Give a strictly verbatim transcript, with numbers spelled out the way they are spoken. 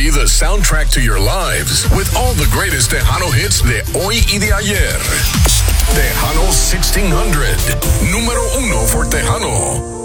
be the soundtrack to your lives with all the greatest Tejano hits de hoy y de ayer. Tejano sixteen hundred, número uno for Tejano.